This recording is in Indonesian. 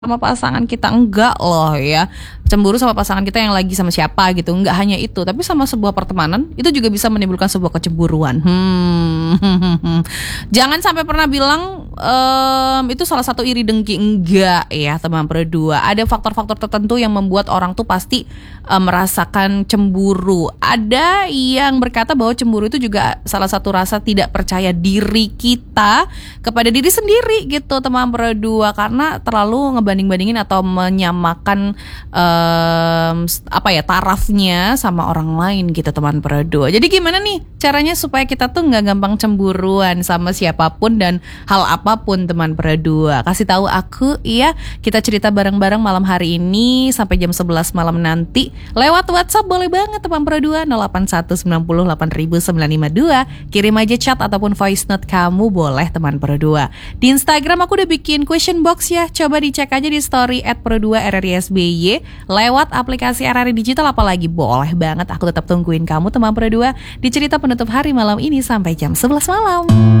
sama pasangan kita, enggak loh ya. Cemburu sama pasangan kita yang lagi sama siapa gitu, enggak hanya itu, tapi sama sebuah pertemanan itu juga bisa menimbulkan sebuah kecemburuan. Jangan sampai pernah bilang itu salah satu iri dengki, enggak ya teman berdua. Ada faktor-faktor tertentu yang membuat orang tuh pasti merasakan cemburu. Ada yang berkata bahwa cemburu itu juga salah satu rasa tidak percaya diri kita kepada diri sendiri gitu teman berdua, karena terlalu ngebanding-bandingin atau menyamakan tarafnya sama orang lain gitu teman berdua. Jadi gimana nih caranya supaya kita tuh nggak gampang cemburuan sama siapapun dan hal apapun teman berdua? Kasih tahu aku ya, kita cerita bareng-bareng malam hari ini sampai jam 11 malam nanti lewat WhatsApp boleh banget teman berdua 08190800952. Kirim aja chat ataupun voice note kamu boleh teman berdua. Di Instagram aku udah bikin question box ya, coba dicek aja di story @pro2rrsby lewat aplikasi RRI Digital, apalagi boleh banget. Aku tetap tungguin kamu teman berdua di cerita penutup hari malam ini sampai jam 11 malam.